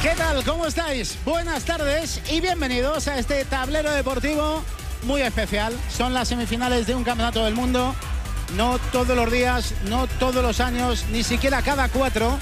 ¿Qué tal? ¿Cómo estáis? Buenas tardes y bienvenidos a este tablero deportivo muy especial. Son las semifinales de un campeonato del mundo. No todos los días, no todos los años, ni siquiera cada 4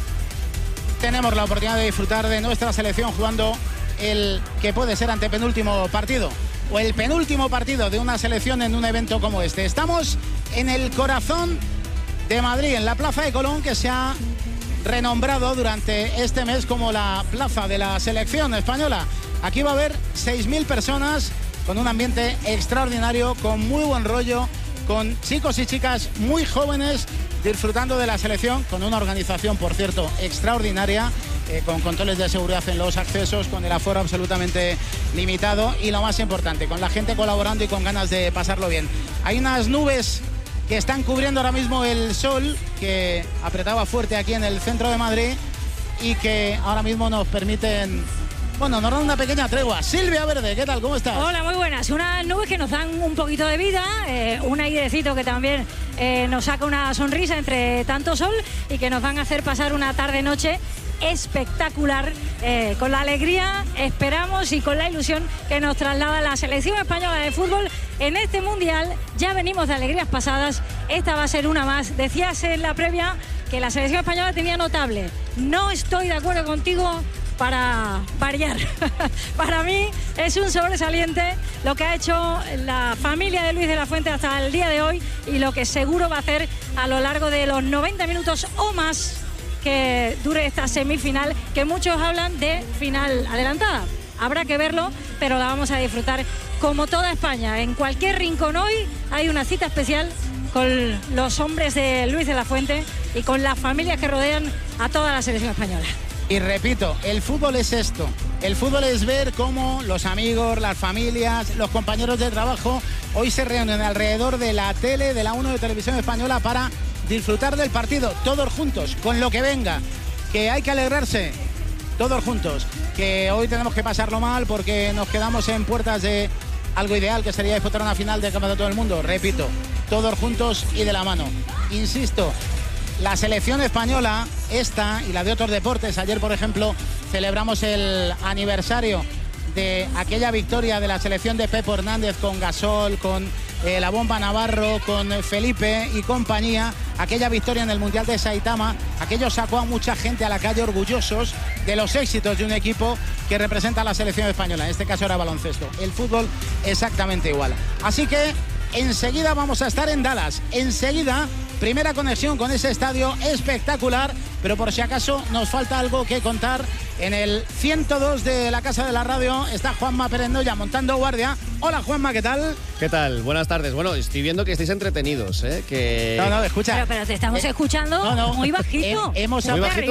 tenemos la oportunidad de disfrutar de nuestra selección jugando el que puede ser antepenúltimo partido o el penúltimo partido de una selección en un evento como este. Estamos en el corazón de Madrid, en la Plaza de Colón, que se ha renombrado durante este mes como la plaza de la selección española. Aquí va a haber 6.000 personas con un ambiente extraordinario, con muy buen rollo, con chicos y chicas muy jóvenes disfrutando de la selección, con una organización, por cierto, extraordinaria, con controles de seguridad en los accesos, con el aforo absolutamente limitado y, lo más importante, con la gente colaborando y con ganas de pasarlo bien. Hay unas nubes que están cubriendo ahora mismo el sol, que apretaba fuerte aquí en el centro de Madrid y que ahora mismo nos permiten, bueno, nos dan una pequeña tregua. Silvia Verde, ¿qué tal? ¿Cómo estás? Hola, muy buenas. Unas nubes que nos dan un poquito de vida, un airecito que también nos saca una sonrisa entre tanto sol y que nos van a hacer pasar una tarde-noche espectacular, con la alegría, esperamos, y con la ilusión que nos traslada la selección española de fútbol en este mundial. Ya venimos de alegrías pasadas, esta va a ser una más. Decías en la previa que la selección española tenía notable. No estoy de acuerdo contigo para variar. Para mí es un sobresaliente lo que ha hecho la familia de Luis de la Fuente hasta el día de hoy y lo que seguro va a hacer a lo largo de los 90 minutos o más que dure esta semifinal, que muchos hablan de final adelantada. Habrá que verlo, pero la vamos a disfrutar como toda España. En cualquier rincón hoy hay una cita especial con los hombres de Luis de la Fuente y con las familias que rodean a toda la selección española. Y repito, el fútbol es esto. El fútbol es ver cómo los amigos, las familias, los compañeros de trabajo hoy se reúnen alrededor de la tele, de la 1 de Televisión Española, para disfrutar del partido, todos juntos, con lo que venga. Que hay que alegrarse, todos juntos. Que hoy tenemos que pasarlo mal porque nos quedamos en puertas de algo ideal, que sería disputar una final del Campeonato del Mundo. Repito, todos juntos y de la mano. Insisto, la selección española, esta y la de otros deportes, ayer por ejemplo celebramos el aniversario de aquella victoria de la selección de Pepo Hernández con Gasol, con la Bomba Navarro, con Felipe y compañía, aquella victoria en el Mundial de Saitama. Aquello sacó a mucha gente a la calle orgullosos de los éxitos de un equipo que representa a la selección española. En este caso era baloncesto. El fútbol exactamente igual. Así que enseguida vamos a estar en Dallas. Enseguida, primera conexión con ese estadio espectacular, pero por si acaso nos falta algo que contar. En el 102 de la Casa de la Radio está Juanma Perendoya montando guardia. Hola Juanma, ¿qué tal? ¿Qué tal? Buenas tardes. Bueno, estoy viendo que estáis entretenidos, ¿eh? Que... No, escucha. Pero te estamos escuchando muy bajito. Hemos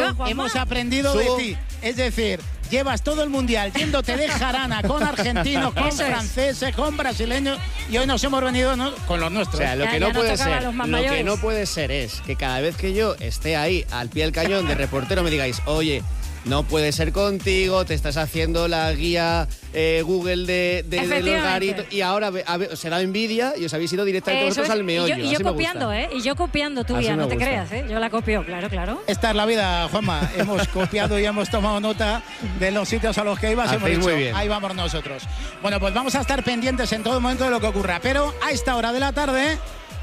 aprendido de ti. Es decir, llevas todo el mundial yéndote de jarana con argentinos, con franceses, con brasileños, y hoy nos hemos venido, ¿no?, con los nuestros. O sea, lo que no puede ser es que cada vez que yo esté ahí al pie del cañón de reportero me digáis, oye, no puede ser contigo, te estás haciendo la guía Google de los garitos, y ahora os he dado envidia y os habéis ido directamente vosotros al meollo. Y yo copiando, y yo copiando tu guía, no te creas, yo la copio, claro. Esta es la vida, Juanma. Hemos copiado y hemos tomado nota de los sitios a los que ibas. Hemos dicho, muy bien. Ahí vamos nosotros. Bueno, pues vamos a estar pendientes en todo momento de lo que ocurra, pero a esta hora de la tarde,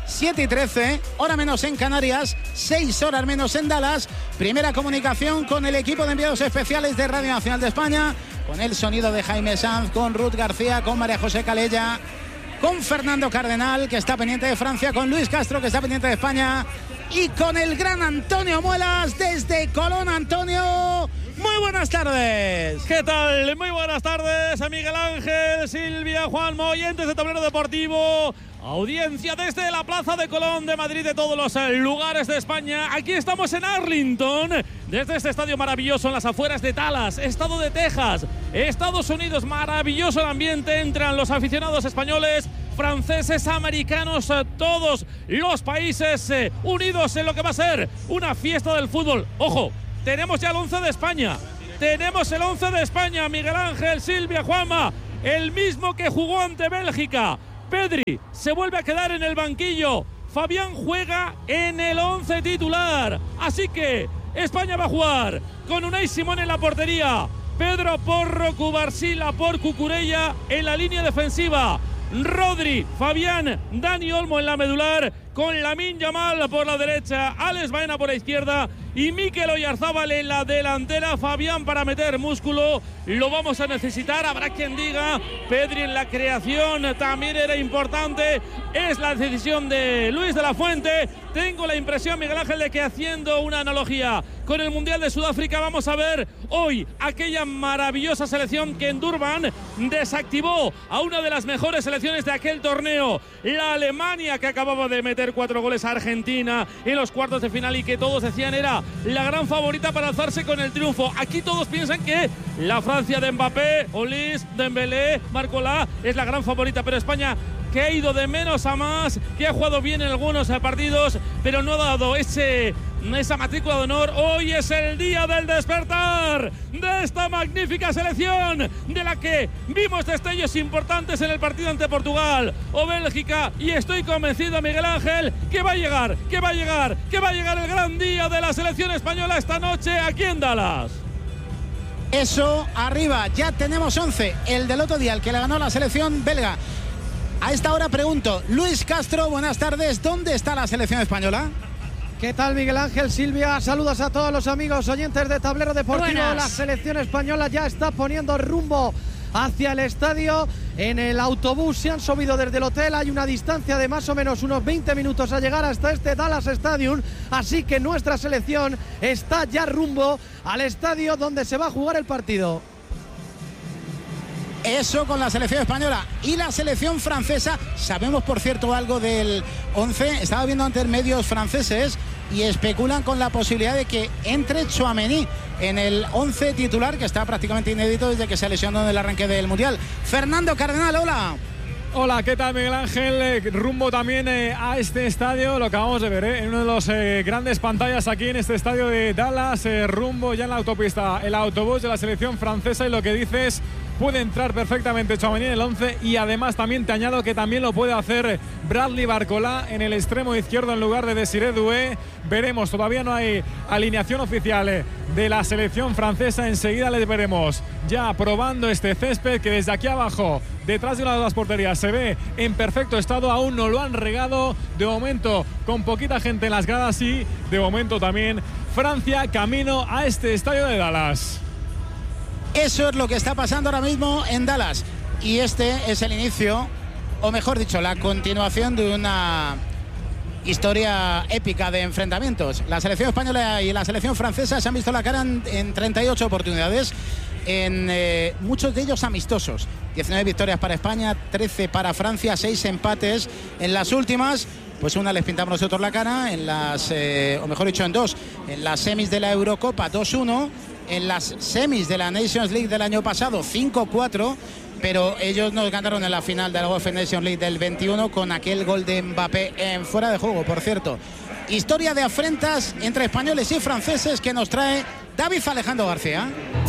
7:13, hora menos en Canarias, 6 horas menos en Dallas. Primera comunicación con el equipo de enviados especiales de Radio Nacional de España, con el sonido de Jaime Sanz, con Ruth García, con María José Calella, con Fernando Cardenal, que está pendiente de Francia, con Luis Castro, que está pendiente de España, y con el gran Antonio Muelas desde Colón. Antonio, muy buenas tardes. ¿Qué tal? Muy buenas tardes a Miguel Ángel, Silvia, Juanma, oyentes de Tablero Deportivo. Audiencia desde la Plaza de Colón de Madrid, de todos los lugares de España. Aquí estamos en Arlington, desde este estadio maravilloso en las afueras de Dallas, estado de Texas, Estados Unidos. Maravilloso el ambiente, entran los aficionados españoles, franceses, americanos, todos los países unidos en lo que va a ser una fiesta del fútbol. Ojo, tenemos ya el 11 de España. Tenemos el 11 de España, Miguel Ángel, Silvia, Juanma, el mismo que jugó ante Bélgica. Pedri se vuelve a quedar en el banquillo. Fabián juega en el 11 titular. Así que España va a jugar con Unai Simón en la portería, Pedro Porro, Cubarsí, por Cucurella en la línea defensiva, Rodri, Fabián, Dani Olmo en la medular, con Lamine Yamal por la derecha, Alex Baena por la izquierda y Mikel Oyarzábal en la delantera. Fabián para meter músculo, lo vamos a necesitar. Habrá quien diga, Pedri en la creación también era importante. Es la decisión de Luis de la Fuente. Tengo la impresión, Miguel Ángel, de que haciendo una analogía con el Mundial de Sudáfrica, vamos a ver hoy aquella maravillosa selección que en Durban desactivó a una de las mejores selecciones de aquel torneo, la Alemania, que acababa de meter 4 goles a Argentina en los cuartos de final y que todos decían era la gran favorita para alzarse con el triunfo. Aquí todos piensan que la Francia de Mbappé, Olise, Dembélé, Barcola es la gran favorita, pero España, que ha ido de menos a más, que ha jugado bien en algunos partidos, pero no ha dado esa matrícula de honor. Hoy es el día del despertar de esta magnífica selección, de la que vimos destellos importantes en el partido ante Portugal o Bélgica, y estoy convencido, Miguel Ángel, que va a llegar el gran día de la selección española esta noche aquí en Dallas. Eso, arriba, ya tenemos 11, el del otro día, el que le ganó la selección belga. A esta hora pregunto, Luis Castro, buenas tardes, ¿dónde está la selección española? ¿Qué tal, Miguel Ángel, Silvia? Saludos a todos los amigos oyentes de Tablero Deportivo. Buenas. La selección española ya está poniendo rumbo hacia el estadio. En el autobús se han subido desde el hotel. Hay una distancia de más o menos unos 20 minutos a llegar hasta este Dallas Stadium. Así que nuestra selección está ya rumbo al estadio donde se va a jugar el partido. Eso con la selección española. Y la selección francesa, sabemos por cierto algo del 11. Estaba viendo antes medios franceses y especulan con la posibilidad de que entre Tchouaméni en el 11 titular, que está prácticamente inédito desde que se lesionó en el arranque del Mundial. Fernando Cardenal, hola. Hola, ¿qué tal, Miguel Ángel? Rumbo también a este estadio, lo acabamos de ver en una de las grandes pantallas aquí en este estadio de Dallas, rumbo ya en la autopista, el autobús de la selección francesa, y lo que dices, puede entrar perfectamente Tchouaméni en el 11 y además también te añado que también lo puede hacer Bradley Barcola en el extremo izquierdo en lugar de Désiré Doué. Veremos, todavía no hay alineación oficial de la selección francesa, enseguida les veremos ya probando este césped que desde aquí abajo, detrás de una de las porterías, se ve en perfecto estado, aún no lo han regado, de momento con poquita gente en las gradas y de momento también Francia camino a este estadio de Dallas. Eso es lo que está pasando ahora mismo en Dallas. Y este es el inicio, o mejor dicho, la continuación de una historia épica de enfrentamientos. La selección española y la selección francesa se han visto la cara en 38 oportunidades, en muchos de ellos amistosos. 19 victorias para España, 13 para Francia, 6 empates. En las últimas, pues una les pintamos nosotros la cara, en las, o mejor dicho, en dos. En las semis de la Eurocopa, 2-1. En las semis de la Nations League del año pasado, 5-4, pero ellos nos ganaron en la final de la UEFA Nations League del 21 con aquel gol de Mbappé en fuera de juego, por cierto. Historia de afrentas entre españoles y franceses que nos trae David Alejandro García.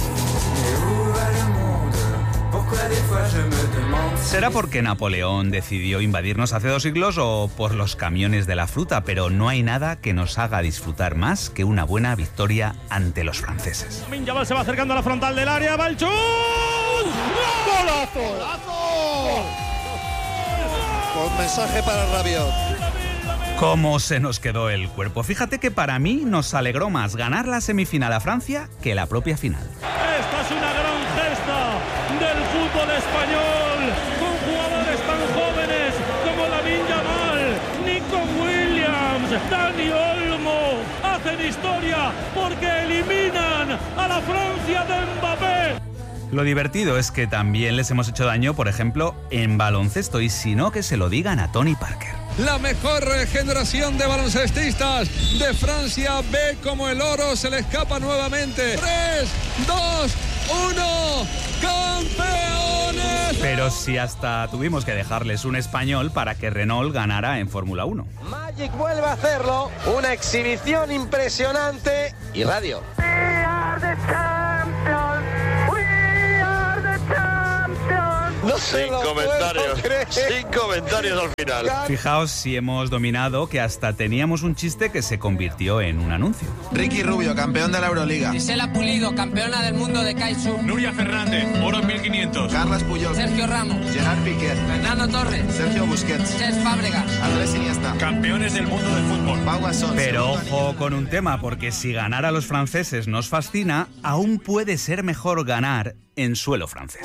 ¿Será porque Napoleón decidió invadirnos hace 2 siglos o por los camiones de la fruta? Pero no hay nada que nos haga disfrutar más que una buena victoria ante los franceses. Yamal se va acercando a la frontal del área, va el chut. ¡Golazo! ¡Golazo! Con mensaje para Rabiot. ¿Cómo se nos quedó el cuerpo? Fíjate que para mí nos alegró más ganar la semifinal a Francia que la propia final. Esta es una gran gesta del fútbol español, con jugadores tan jóvenes como Lamine Yamal, Nico Williams, Dani Olmo, hacen historia porque eliminan a la Francia de Mbappé. Lo divertido es que también les hemos hecho daño, por ejemplo, en baloncesto, y si no, que se lo digan a Tony Parker. La mejor generación de baloncestistas de Francia ve como el oro se le escapa nuevamente. 3, 2, 1, ¡campeones! Pero si hasta tuvimos que dejarles un español para que Renault ganara en Fórmula 1. Magic vuelve a hacerlo, una exhibición impresionante y radio. We are the champions. We are the champions. No Sin comentarios al final. Fijaos si hemos dominado que hasta teníamos un chiste que se convirtió en un anuncio. Ricky Rubio, campeón de la Euroliga. Gisela Pulido, campeona del mundo de Kaisu. Nuria Fernández, oro en 1500. Carles Puyol. Sergio Ramos. Gerard Piqué. Fernando Torres. Sergio Busquets. Cesc Fábregas. Andrés Iniesta. Campeones del mundo del fútbol. Pau Gasol. Pero ojo con un tema, porque si ganar a los franceses nos fascina, aún puede ser mejor ganar en suelo francés.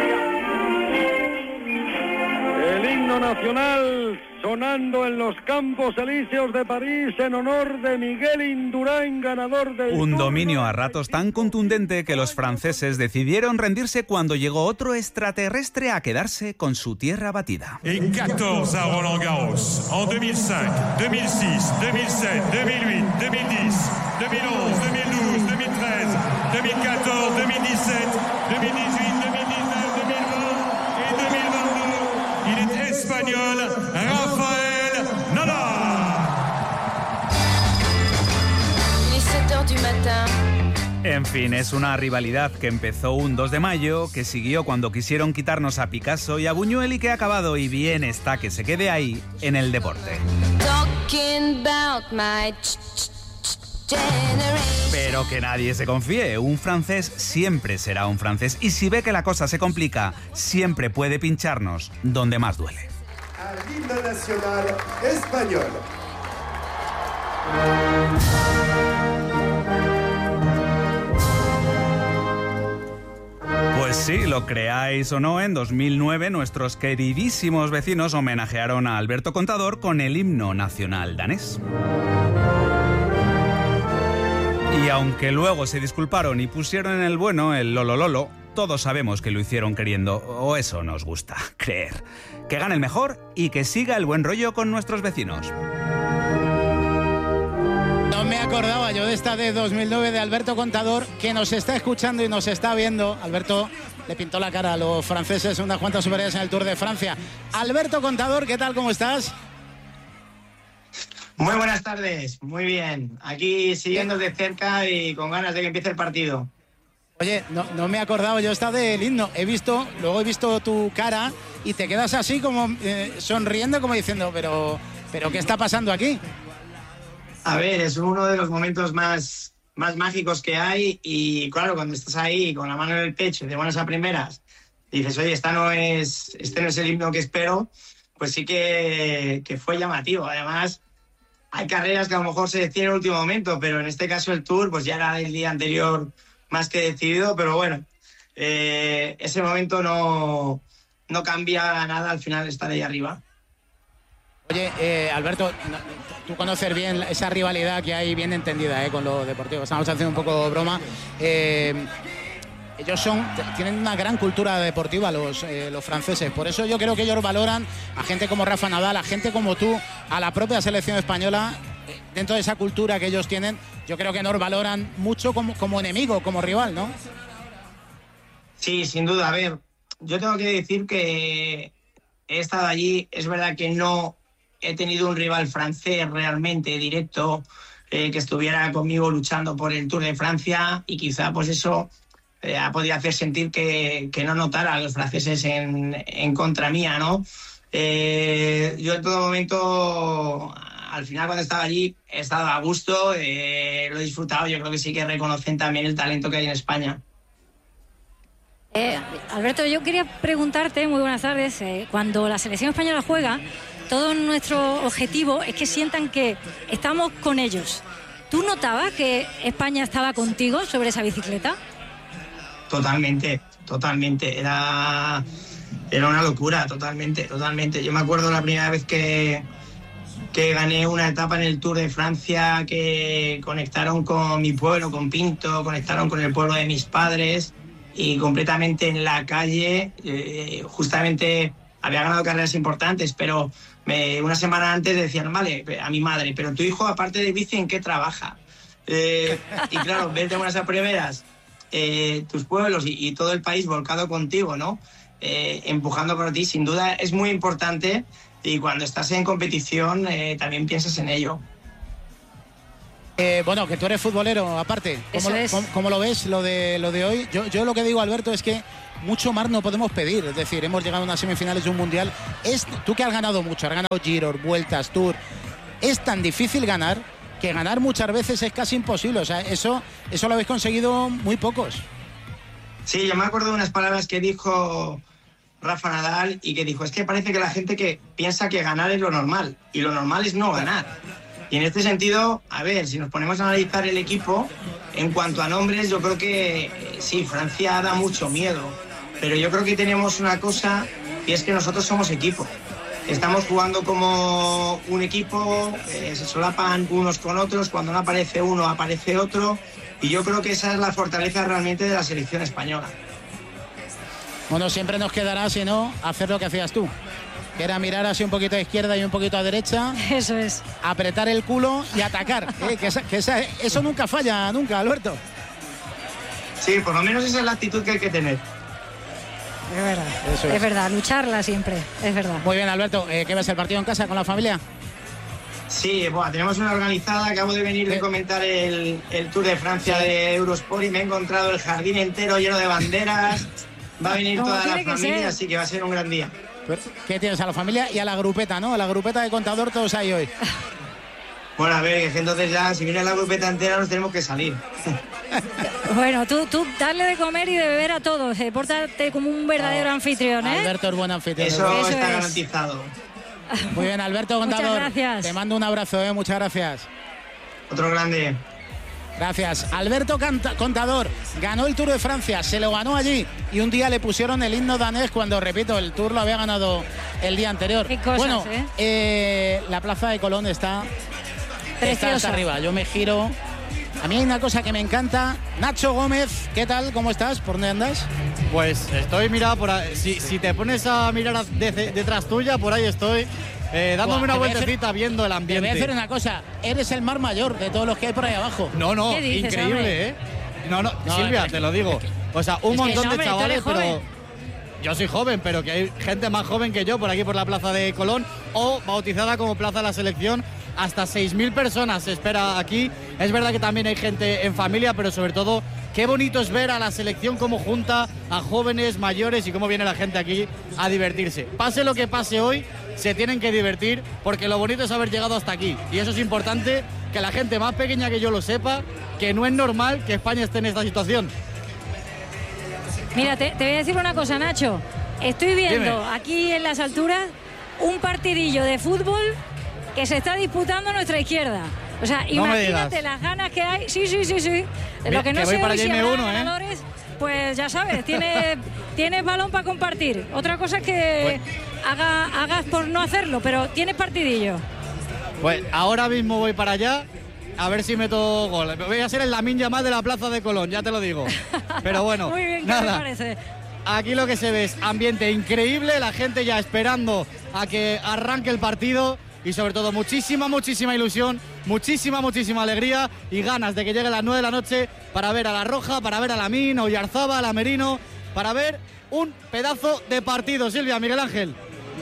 El himno nacional sonando en los Campos Elíseos de París en honor de Miguel Indurain, ganador del Un dominio a ratos tan contundente que los franceses decidieron rendirse cuando llegó otro extraterrestre a quedarse con su tierra batida. Et 14 à Roland Garros, en 2005, 2006, 2007, 2008, 2010, 2011, 2012, 2013, 2014, 2017, 2018, 2019, 2020 et 2022. Il est espagnol, Rafael Nadal. Il est 7h du matin. En fin, es una rivalidad que empezó un 2 de mayo, que siguió cuando quisieron quitarnos a Picasso y a Buñuel y que ha acabado, y bien está que se quede ahí, en el deporte. Pero que nadie se confíe, un francés siempre será un francés, y si ve que la cosa se complica, siempre puede pincharnos donde más duele. Al himno nacional español. Pues sí, lo creáis o no, en 2009 nuestros queridísimos vecinos homenajearon a Alberto Contador con el himno nacional danés. Y aunque luego se disculparon y pusieron en el bueno el lolololo, todos sabemos que lo hicieron queriendo, o eso nos gusta creer. Que gane el mejor y que siga el buen rollo con nuestros vecinos. No me acordaba yo de esta de 2009 de Alberto Contador, que nos está escuchando y nos está viendo. Alberto le pintó la cara a los franceses unas cuantas superioridades en el Tour de Francia. Alberto Contador, ¿qué tal? ¿Cómo estás? Muy buenas tardes, muy bien. Aquí siguiendo de cerca y con ganas de que empiece el partido. Oye, no me acordaba yo esta del himno. Luego he visto tu cara y te quedas así como sonriendo, como diciendo, pero ¿qué está pasando aquí? A ver, es uno de los momentos más mágicos que hay y claro, cuando estás ahí con la mano en el pecho de buenas a primeras, dices, oye, este no es el himno que espero, pues sí que fue llamativo. Además, hay carreras que a lo mejor se deciden en el último momento, pero en este caso el Tour pues ya era del día anterior más que decidido, pero bueno, ese momento no cambia nada al final de estar ahí arriba. Oye, Alberto, tú conoces bien esa rivalidad que hay bien entendida con lo deportivo. Estamos haciendo un poco broma. Ellos tienen una gran cultura deportiva, los franceses. Por eso yo creo que ellos valoran a gente como Rafa Nadal, a gente como tú, a la propia selección española. Dentro de esa cultura que ellos tienen, yo creo que nos valoran mucho como enemigo, como rival, ¿no? Sí, sin duda. A ver, yo tengo que decir que he estado allí. Es verdad que no he tenido un rival francés realmente directo que estuviera conmigo luchando por el Tour de Francia, y quizá pues eso ha podido hacer sentir que no notara a los franceses en contra mía, ¿no? Yo en todo momento, al final cuando estaba allí, he estado a gusto, lo he disfrutado. Yo creo que sí que reconocen también el talento que hay en España. Alberto, yo quería preguntarte, muy buenas tardes, cuando la selección española juega, todo nuestro objetivo es que sientan que estamos con ellos. ¿Tú notabas que España estaba contigo sobre esa bicicleta? Totalmente. Era una locura, totalmente. Yo me acuerdo la primera vez que gané una etapa en el Tour de Francia, que conectaron con mi pueblo, con Pinto, conectaron con el pueblo de mis padres, y completamente en la calle. Justamente había ganado carreras importantes, pero una semana antes decían, vale, a mi madre, pero tu hijo, aparte de bici, ¿en qué trabaja? Y claro, verte buenas a primeras, tus pueblos y todo el país volcado contigo, ¿no? Empujando por ti, sin duda es muy importante, y cuando estás en competición también piensas en ello. Bueno, que tú eres futbolero, aparte. ¿Cómo lo ves lo de hoy? Yo lo que digo, Alberto, es que mucho más no podemos pedir. Es decir, hemos llegado a unas semifinales de un mundial. Tú que has ganado mucho, has ganado Giro, Vueltas, Tour. Es tan difícil ganar que ganar muchas veces es casi imposible. O sea, eso lo habéis conseguido muy pocos. Sí, yo me acuerdo de unas palabras que dijo Rafa Nadal y que dijo, es que parece que la gente que piensa que ganar es lo normal y lo normal es no ganar. Y en este sentido, a ver, si nos ponemos a analizar el equipo, en cuanto a nombres, yo creo que sí, Francia da mucho miedo, pero yo creo que tenemos una cosa y es que nosotros somos equipo. Estamos jugando como un equipo, se solapan unos con otros, cuando no aparece uno aparece otro, y yo creo que esa es la fortaleza realmente de la selección española. Bueno, siempre nos quedará, si no, hacer lo que hacías tú, que era mirar así un poquito a izquierda y un poquito a derecha. Eso es. Apretar el culo y atacar. Eso nunca falla, nunca, Alberto. Sí, por lo menos esa es la actitud que hay que tener. Es verdad, es verdad, lucharla siempre, es verdad. Muy bien, Alberto, ¿qué ves el partido en casa con la familia? Sí, tenemos una organizada, acabo de venir de comentar el Tour de Francia de Eurosport y me he encontrado el jardín entero lleno de banderas. Va a venir toda la familia, así que va a ser un gran día. ¿Qué tienes a la familia y a la grupeta, no? A la grupeta de Contador todos ahí hoy. Bueno, a ver, que entonces ya, si viene la grupeta entera, nos tenemos que salir. Bueno, tú darle de comer y de beber a todos. Pórtate como un verdadero anfitrión, ¿eh? Alberto es buen anfitrión. Eso está garantizado. Muy bien, Alberto Contador. Muchas gracias. Te mando un abrazo, muchas gracias. Otro grande. Gracias. Alberto Contador ganó el Tour de Francia, se lo ganó allí y un día le pusieron el himno danés cuando, repito, el Tour lo había ganado el día anterior. Qué cosas, bueno, la plaza de Colón está hasta arriba. Yo me giro. A mí hay una cosa que me encanta. Nacho Gómez, ¿qué tal? ¿Cómo estás? ¿Por dónde andas? Pues estoy, mira, por ahí. Si te pones a mirar detrás tuya, por ahí estoy. Dándome una vueltecita viendo el ambiente. Te voy a decir una cosa, eres el más mayor de todos los que hay por ahí abajo. No, dices, increíble, hombre? ¿eh? No, Silvia, te lo digo. O sea, un montón de chavales, pero yo soy joven, pero que hay gente más joven que yo por aquí por la Plaza de Colón, o bautizada como Plaza de la Selección. Hasta 6.000 personas se espera aquí. Es verdad que también hay gente en familia, pero sobre todo, qué bonito es ver a la selección cómo junta a jóvenes, mayores y cómo viene la gente aquí a divertirse. Pase lo que pase hoy, se tienen que divertir, porque lo bonito es haber llegado hasta aquí. Y eso es importante, que la gente más pequeña que yo lo sepa, que no es normal que España esté en esta situación. Mira, te voy a decir una cosa, Nacho. Estoy viendo aquí en las alturas un partidillo de fútbol que se está disputando a nuestra izquierda. O sea, imagínate las ganas que hay. Sí. Lo que no sé hoy si habrá ganadores, pues ya sabes, tienes balón para compartir. Otra cosa es que hagas por no hacerlo, pero tienes partidillo. Pues ahora mismo voy para allá, a ver si meto gol. Voy a ser el Lamine Yamal de la Plaza de Colón, ya te lo digo. Pero bueno, muy bien, ¿qué nada. te parece? Aquí lo que se ve es ambiente increíble, la gente ya esperando a que arranque el partido. Y sobre todo muchísima ilusión, muchísima alegría y ganas de que llegue a las 9 de la noche para ver a La Roja, para ver a Lamine, a Oyarzábal, a Merino, para ver un pedazo de partido. Silvia, Miguel Ángel.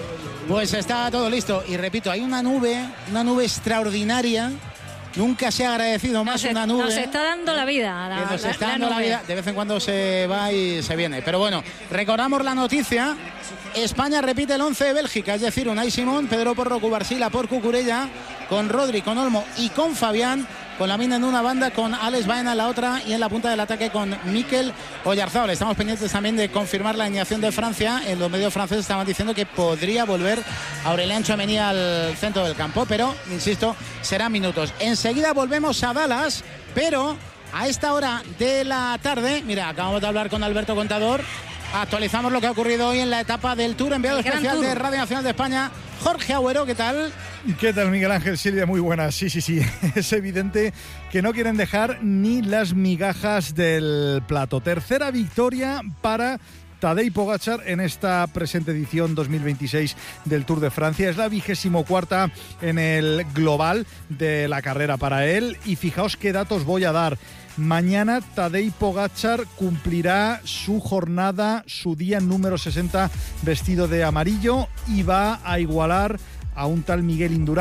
Pues está todo listo y repito, hay una nube extraordinaria. Nunca se ha agradecido más una nube. Nos está dando la vida. Nos está dando la vida. De vez en cuando se va y se viene. Pero bueno, recordamos la noticia. España repite el 11 de Bélgica, es decir, Unai Simón, Pedro Porro, Cubarsí, por Cucurella, con Rodri, con Olmo y con Fabián, con Lamine en una banda, con Alex Baena en la otra y en la punta del ataque con Mikel Oyarzábal. Estamos pendientes también de confirmar la alineación de Francia. En los medios franceses estaban diciendo que podría volver Aurélien Tchouaméni al centro del campo, pero, insisto, serán minutos. Enseguida volvemos a Dallas, pero a esta hora de la tarde, mira, acabamos de hablar con Alberto Contador. Actualizamos lo que ha ocurrido hoy en la etapa del Tour. Enviado especial de Radio Nacional de España, Jorge Agüero, ¿qué tal? ¿Qué tal, Miguel Ángel? Silvia, muy buenas. Sí. Es evidente que no quieren dejar ni las migajas del plato. Tercera victoria para Tadej Pogačar en esta presente edición 2026 del Tour de Francia. Es la 24ª en el global de la carrera para él. Y fijaos qué datos voy a dar. Mañana Tadej Pogačar cumplirá su jornada, su día número 60 vestido de amarillo y va a igualar a un tal Miguel Indurain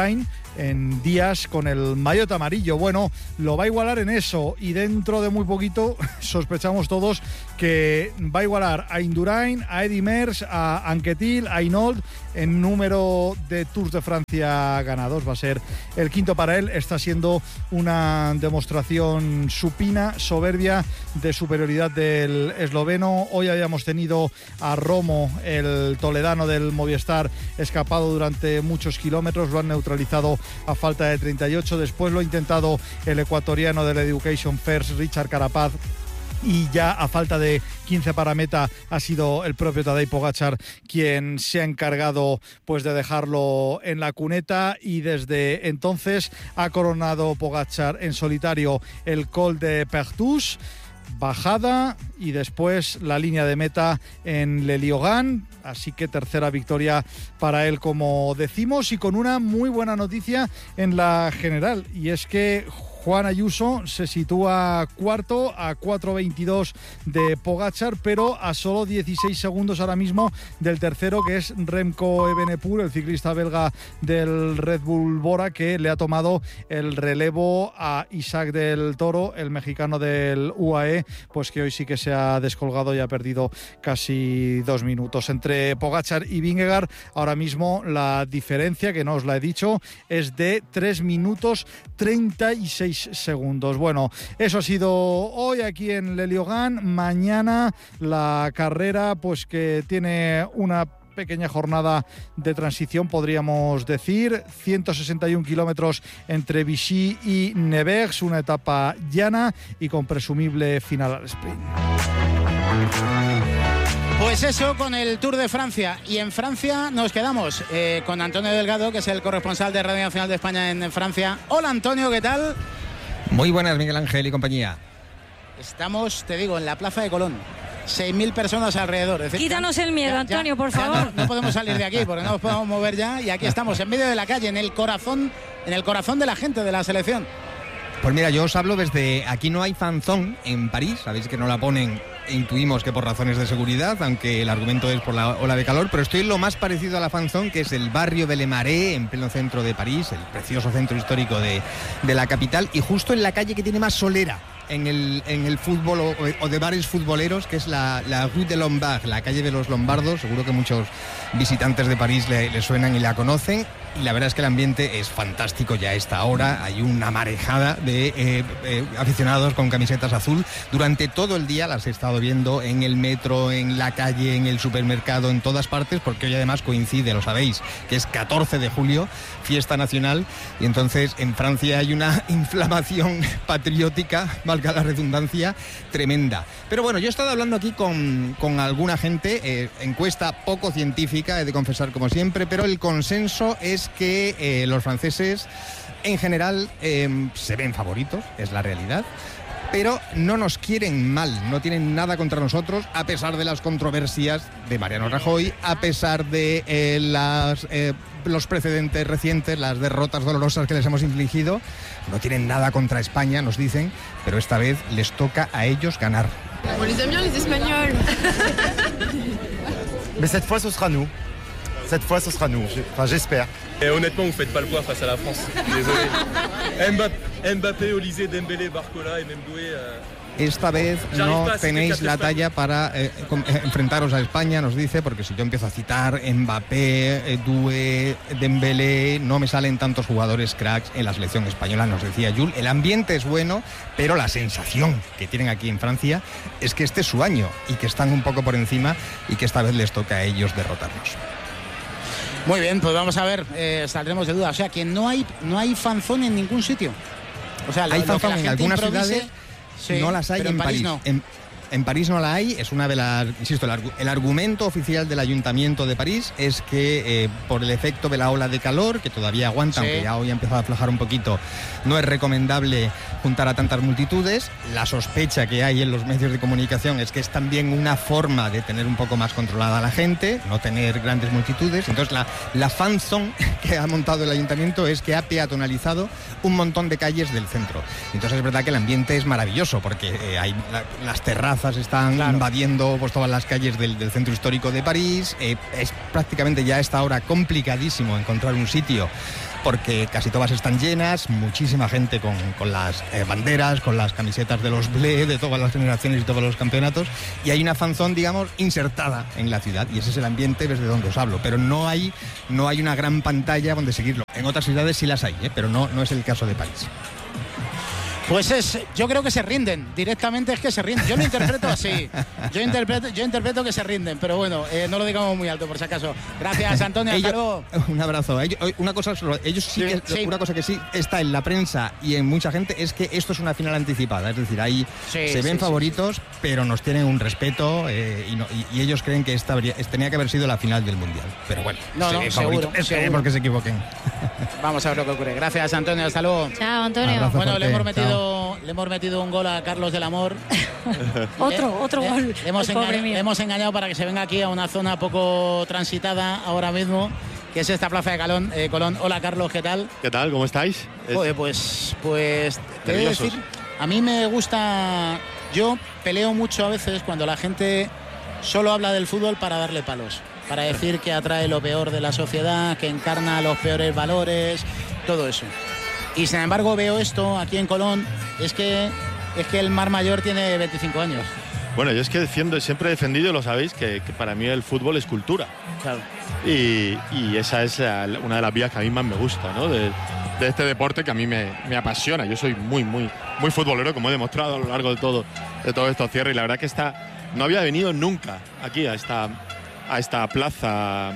en días con el maillot amarillo. Bueno, lo va a igualar en eso y dentro de muy poquito sospechamos todos que va a igualar a Indurain, a Eddy Merckx, a Anquetil, a Hinault en número de Tours de Francia ganados. Va a ser el quinto para él. Está siendo una demostración supina, soberbia, de superioridad del esloveno. Hoy habíamos tenido a Romo, el toledano del Movistar, escapado durante muchos kilómetros. Lo han neutralizado a falta de 38. Después lo ha intentado el ecuatoriano del Education First, Richard Carapaz. Y ya a falta de 15 para meta ha sido el propio Tadej Pogačar quien se ha encargado pues de dejarlo en la cuneta, y desde entonces ha coronado Pogačar en solitario el Col de Pertús, bajada y después la línea de meta en Le Liogán. Así que tercera victoria para él, como decimos, y con una muy buena noticia en la general, y es que Juan Ayuso se sitúa cuarto a 4.22 de Pogačar, pero a solo 16 segundos ahora mismo del tercero, que es Remco Evenepoel, el ciclista belga del Red Bull Bora, que le ha tomado el relevo a Isaac del Toro, el mexicano del UAE, pues que hoy sí que se ha descolgado y ha perdido casi 2 minutos. Entre Pogačar y Vingegaard ahora mismo la diferencia, que no os la he dicho, es de 3 minutos 36 segundos. Bueno, eso ha sido hoy aquí en Le Liogán. Mañana la carrera, pues que tiene una pequeña jornada de transición, podríamos decir. 161 kilómetros entre Vichy y Nevers, una etapa llana y con presumible final al sprint. Pues eso con el Tour de Francia. Y en Francia nos quedamos con Antonio Delgado, que es el corresponsal de Radio Nacional de España en Francia. Hola Antonio, ¿qué tal? Muy buenas, Miguel Ángel y compañía. Estamos, te digo, en la Plaza de Colón. 6.000 personas alrededor. Es decir, quítanos el miedo, Antonio, por favor. No podemos salir de aquí porque no nos podemos mover ya. Y aquí estamos, en medio de la calle, en el corazón de la gente de la selección. Pues mira, yo os hablo desde... Aquí no hay fanzón en París. Sabéis que no la ponen, intuimos que por razones de seguridad, aunque el argumento es por la ola de calor, pero estoy lo más parecido a la fanzón, que es el barrio de Le Marais, en pleno centro de París, el precioso centro histórico de la capital, y justo en la calle que tiene más solera en el fútbol o de bares futboleros, que es la Rue de Lombard, la calle de los Lombardos. Seguro que muchos visitantes de París le suenan y la conocen. Y la verdad es que el ambiente es fantástico ya a esta hora. Hay una marejada de aficionados con camisetas azul. Durante todo el día las he estado viendo en el metro, en la calle, en el supermercado, en todas partes, porque hoy además coincide, lo sabéis, que es 14 de julio, fiesta nacional, y entonces en Francia hay una inflamación patriótica, valga la redundancia, tremenda. Pero bueno, yo he estado hablando aquí con alguna gente, encuesta poco científica, he de confesar como siempre, pero el consenso es que los franceses en general se ven favoritos, es la realidad, pero no nos quieren mal, no tienen nada contra nosotros, a pesar de las controversias de Mariano Rajoy, a pesar de los precedentes recientes, las derrotas dolorosas que les hemos infligido. No tienen nada contra España, nos dicen, pero esta vez les toca a ellos ganar. On les aime bien, les Espagnols. Mais cette fois, ce sera nous. Cette fois, ce sera nous. Enfin, j'espère. Et honnêtement, vous faites pas le poids face à la France. Désolé. Mbappé, Olysée, Dembélé, Barcola et même Doué. Esta vez no tenéis la talla para enfrentaros a España, nos dice, porque si yo empiezo a citar Mbappé, Doué, Dembélé, no me salen tantos jugadores cracks en la selección española, nos decía Jules. El ambiente es bueno, pero la sensación que tienen aquí en Francia es que este es su año y que están un poco por encima y que esta vez les toca a ellos derrotarnos. Muy bien, pues vamos a ver, saldremos de duda. O sea, que no hay fanzón en ningún sitio. O sea, hay fanzón en algunas ciudades, sí, no las hay en París. No. En París no la hay, es una de las... Insisto, el argumento oficial del Ayuntamiento de París es que por el efecto de la ola de calor, que todavía aguanta, sí, aunque ya hoy ha empezado a aflojar un poquito, no es recomendable juntar a tantas multitudes. La sospecha que hay en los medios de comunicación es que es también una forma de tener un poco más controlada a la gente, no tener grandes multitudes. Entonces la fanzone que ha montado el Ayuntamiento es que ha peatonalizado un montón de calles del centro. Entonces es verdad que el ambiente es maravilloso, porque hay las terrazas plazas están invadiendo pues, todas las calles del centro histórico de París. Es prácticamente ya a esta hora complicadísimo encontrar un sitio porque casi todas están llenas, muchísima gente con las banderas, con las camisetas de los Blé, de todas las generaciones y todos los campeonatos, y hay una fanzón, digamos, insertada en la ciudad, y ese es el ambiente desde donde os hablo, pero no hay una gran pantalla donde seguirlo. En otras ciudades sí las hay, pero no es el caso de París. Pues yo creo que se rinden, directamente es que se rinden. Yo lo interpreto así, yo interpreto que se rinden, pero bueno, no lo digamos muy alto por si acaso. Gracias, Antonio, hasta luego. Un abrazo. Una cosa que sí está en la prensa y en mucha gente es que esto es una final anticipada, es decir, ahí se ven favoritos, pero nos tienen un respeto y ellos creen que esta tenía que haber sido la final del Mundial. Pero bueno, seguro. Esperemos que se equivoquen. Vamos a ver lo que ocurre. Gracias, Antonio, hasta luego. Chao, Antonio. Abrazo, bueno, fuerte. le hemos metido un gol a Carlos del Amor. otro gol. Le hemos engañado para que se venga aquí a una zona poco transitada ahora mismo, que es esta plaza de Colón. Hola, Carlos, ¿qué tal? ¿Qué tal? ¿Cómo estáis? Joder, pues te voy a decir, a mí me gusta, yo peleo mucho a veces cuando la gente solo habla del fútbol para darle palos, para decir que atrae lo peor de la sociedad, que encarna los peores valores, todo eso. Y sin embargo veo esto aquí en Colón, es que el Mar Mayor tiene 25 años. Bueno, yo es que siempre he defendido, lo sabéis, que para mí el fútbol es cultura. Claro. Y esa es una de las vías que a mí más me gusta, ¿no? De este deporte que a mí me apasiona. Yo soy muy futbolero, como he demostrado a lo largo de todos estos cierres. Y la verdad que no había venido nunca aquí a esta plaza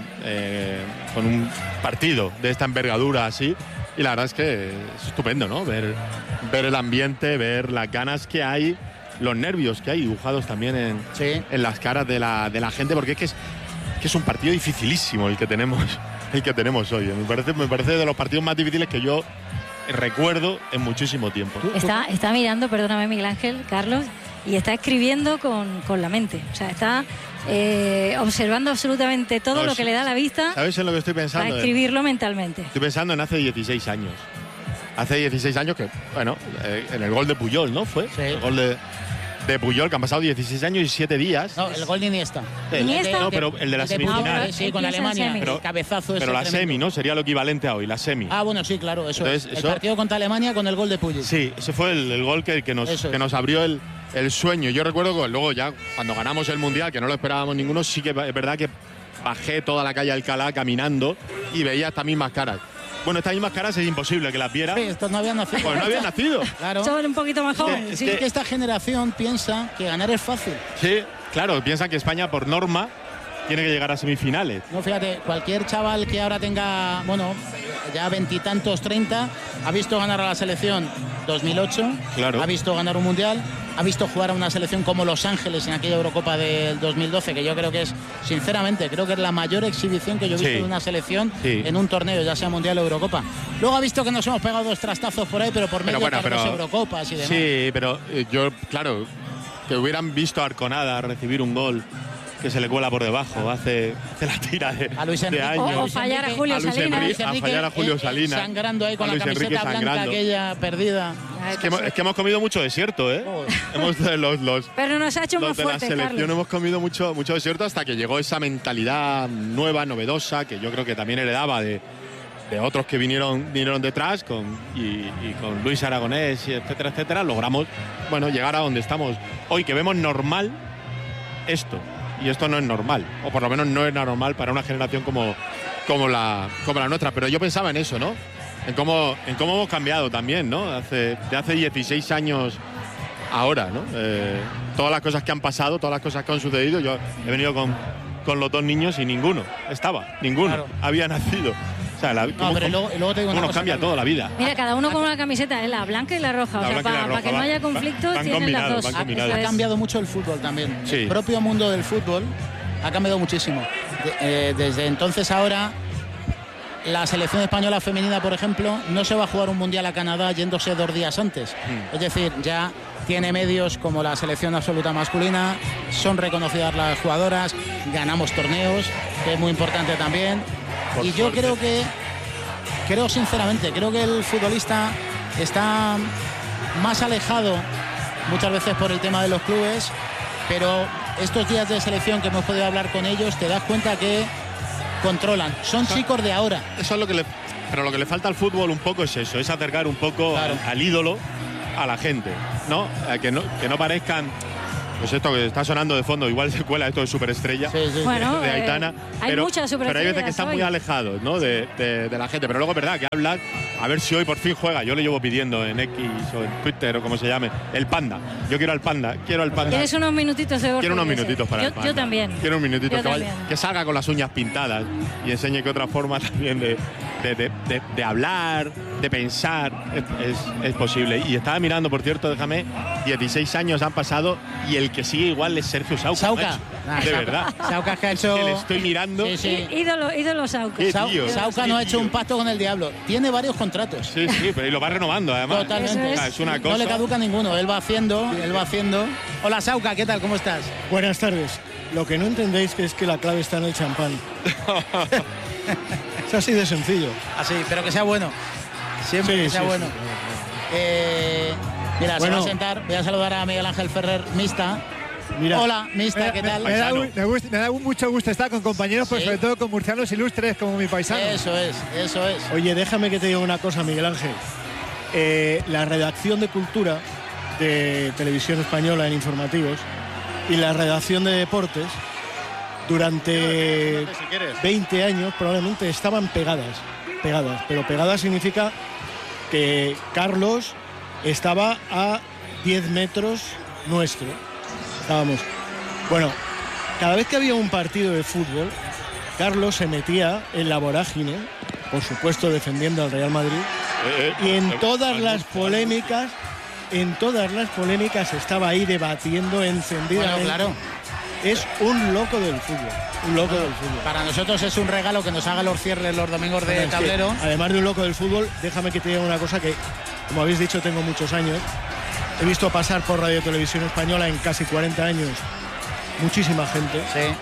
con un partido de esta envergadura así. Y la verdad es que es estupendo, ¿no? Ver el ambiente, ver las ganas que hay, los nervios que hay dibujados también en las caras de la gente, porque es un partido dificilísimo el que tenemos hoy. Me parece de los partidos más difíciles que yo recuerdo en muchísimo tiempo. Está mirando, perdóname, Miguel Ángel, Carlos, y está escribiendo con la mente. O sea, está observando absolutamente todo lo que le da la vista. ¿Sabes en lo que estoy pensando? Para escribirlo mentalmente. Estoy pensando en hace 16 años. Hace 16 años que, bueno, en el gol de Puyol, ¿no? Fue el gol de Puyol, que han pasado 16 años y 7 días. No, el gol de Iniesta. No, pero el de la semifinal. Sí, con Alemania. Pero, cabezazo. Pero la semi, ¿no? Sería lo equivalente a hoy, la semi. Ah, bueno, sí, claro, eso es. El partido contra Alemania con el gol de Puyol. Sí, ese fue el gol que nos abrió el sueño. Yo recuerdo que luego ya, cuando ganamos el Mundial, que no lo esperábamos ninguno, sí que es verdad que bajé toda la calle Alcalá caminando y veía estas mismas caras. Bueno, estas mismas caras es imposible que las viera. Sí, estos no habían nacido. Pues no habían nacido. Claro. Son un poquito más jóvenes. Es que esta generación piensa que ganar es fácil. Sí, claro, piensan que España, por norma, tiene que llegar a semifinales. No, fíjate, cualquier chaval que ahora tenga, bueno, ya 20 y tantos, 30, ha visto ganar a la selección 2008, claro. Ha visto ganar un Mundial, ha visto jugar a una selección como Los Ángeles en aquella Eurocopa del 2012, que yo creo que es, sinceramente, creo que es la mayor exhibición que yo he visto de una selección en un torneo, ya sea Mundial o Eurocopa. Luego ha visto que nos hemos pegado 2 trastazos por ahí, pero por medio de las Eurocopas y demás. Sí, pero yo, claro, que hubieran visto a Arconada recibir un gol que se le cuela por debajo, hace la tira de años. O fallar a Julio Salinas. A fallar a Julio Salinas. Sangrando ahí con la camiseta blanca aquella perdida. Es que hemos comido mucho desierto, ¿eh? Pero nos ha hecho más fuerte, de la selección, Carlos. Hemos comido mucho desierto hasta que llegó esa mentalidad nueva, novedosa, que yo creo que también heredaba de otros que vinieron detrás, con Luis Aragonés, etcétera, etcétera. Logramos, bueno, llegar a donde estamos hoy, que vemos normal esto. Y esto no es normal, o por lo menos no es normal para una generación como la nuestra. Pero yo pensaba en eso, ¿no? En cómo hemos cambiado también, ¿no? De hace 16 años ahora, ¿no? Todas las cosas que han pasado, todas las cosas que han sucedido. Yo he venido con los 2 niños y ninguno había nacido. O sea, luego te digo nos cambia todo la vida. Mira, cada uno con una camiseta, la blanca y la roja. O sea, para que no haya conflictos, tienen las dos. Ha cambiado mucho el fútbol también. Sí. El propio mundo del fútbol ha cambiado muchísimo. Desde entonces ahora, la selección española femenina, por ejemplo, no se va a jugar un Mundial a Canadá yéndose 2 días antes. Es decir, ya tiene medios como la selección absoluta masculina, son reconocidas las jugadoras, ganamos torneos, que es muy importante también. Y yo creo sinceramente que el futbolista está más alejado muchas veces por el tema de los clubes pero estos días de selección que hemos podido hablar con ellos, te das cuenta que controlan. Son chicos de ahora. Eso es lo que le... Pero lo que le falta al fútbol un poco es eso, es acercar un poco al ídolo a la gente, ¿no? Que no parezcan... Pues esto que está sonando de fondo, igual se cuela esto de superestrella Bueno, de Aitana. hay muchas superestrellas. Pero hay veces que están muy alejados, ¿no? de la gente. Pero luego es verdad que hablan, a ver si hoy por fin juega. Yo le llevo pidiendo en X o en Twitter o como se llame, el Panda. Yo quiero al Panda, ¿Quieres unos minutitos de Borja? Quiero unos minutitos para el Panda. Yo también. Quiero un minutito que salga con las uñas pintadas y enseñe que otra forma también de hablar, de pensar, es posible. Y estaba mirando, por cierto, déjame, 16 años han pasado y el que sigue igual es Sergio Sauca. Sauca. De verdad. Sauca que ha hecho... Que le estoy mirando. Sí. Ídolo Sauca. Sauca no ha hecho un pacto con el diablo. Tiene varios contratos. Sí, pero y lo va renovando además. Totalmente. Es una cosa. No le caduca ninguno. Él va haciendo. Hola Sauca, ¿qué tal? ¿Cómo estás? Buenas tardes. Lo que no entendéis es que la clave está en el champán. Es así de sencillo. Así, pero que sea bueno. Siempre que sea bueno. Mira, se va a sentar. Voy a saludar a Miguel Ángel Ferrer, Mista. Mira, hola, Mista, ¿qué tal? Me da mucho gusto estar con compañeros, pero sobre todo con murcianos ilustres como mi paisano. Eso es. Oye, déjame que te diga una cosa, Miguel Ángel. La redacción de Cultura de Televisión Española en informativos y la redacción de Deportes durante 20 años probablemente estaban pegadas, pero pegadas significa que Carlos estaba a 10 metros nuestro. Estábamos. Bueno, cada vez que había un partido de fútbol, Carlos se metía en la vorágine, por supuesto defendiendo al Real Madrid, y en todas las polémicas estaba ahí debatiendo encendidamente. Bueno, claro. Es un loco del fútbol. Para nosotros es un regalo que nos haga los cierres los domingos de tablero. Además de un loco del fútbol, déjame que te diga una cosa que, como habéis dicho, tengo muchos años. He visto pasar por Radio Televisión Española en casi 40 años muchísima gente.